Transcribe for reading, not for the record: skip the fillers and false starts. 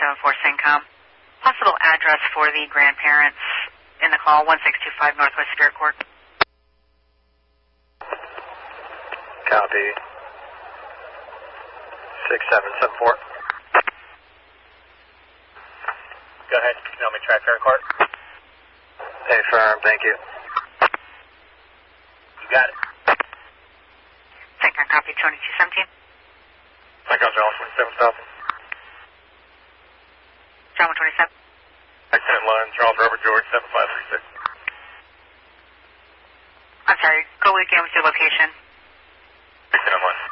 2274 Syncom. Possible address for the grandparents in the call, 1625 Northwest Spirit Court. Copy. 6774. Go ahead. Can you help me track Fair Court? Hey, firm. Thank you. You got it. Syncom, copy 2217. Syncom, Charles 27,000. John 127. Accident line, Charles Robert George 7536. I'm sorry, go again with your location. Accident line.